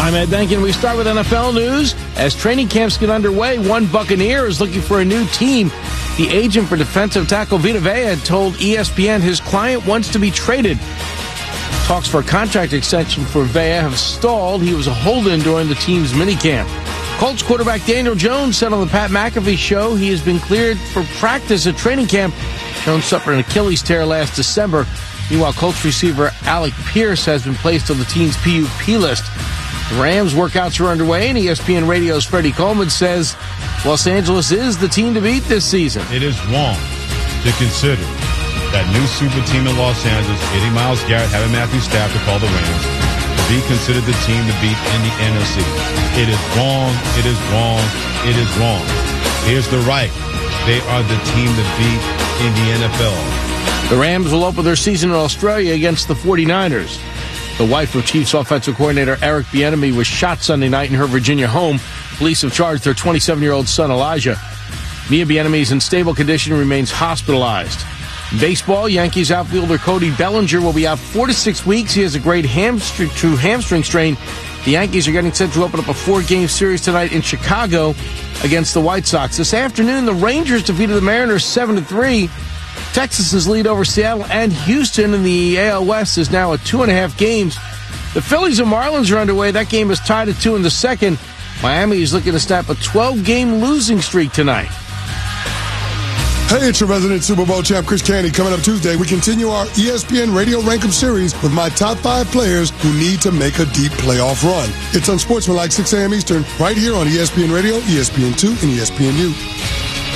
I'm Ed Benkin. We start with NFL news. As training camps get underway, one Buccaneer is looking for a new team. The agent for defensive tackle Vita Vea told ESPN his client wants to be traded. Talks for a contract extension for Vea have stalled. He was a hold-in during the team's minicamp. Colts quarterback Daniel Jones said on the Pat McAfee show he has been cleared for practice at training camp. Jones suffered an Achilles tear last December. Meanwhile, Colts receiver Alec Pierce has been placed on the team's PUP list. The Rams workouts are underway, and ESPN Radio's Freddie Coleman says Los Angeles is the team to beat this season. It is wrong to consider that new super team in Los Angeles, getting Myles Garrett, having Matthew Stafford call the Rams, to be considered the team to beat in the NFC. It is wrong. It is wrong. It is wrong. Here's the right. They are the team to beat in the NFL. The Rams will open their season in Australia against the 49ers. The wife of Chiefs offensive coordinator Eric Bieniemy was shot Sunday night in her Virginia home. Police have charged their 27-year-old son Elijah. Mia Bieniemy is in stable condition and remains hospitalized. In baseball, Yankees outfielder Cody Bellinger will be out 4 to 6 weeks. He has a great true hamstring strain. The Yankees are getting set to open up a 4-game series tonight in Chicago against the White Sox. This afternoon, the Rangers defeated the Mariners 7-3. Texas's lead over Seattle and Houston in the AL West is now at 2.5 games. The Phillies and Marlins are underway. That game is tied at 2 in the second. Miami is looking to snap a 12-game losing streak tonight. Hey, it's your resident Super Bowl champ, Chris Candy. Coming up Tuesday, we continue our ESPN Radio Rankum series with my top 5 players who need to make a deep playoff run. It's on Sportsmanlike 6 a.m. Eastern, right here on ESPN Radio, ESPN2, and ESPNU.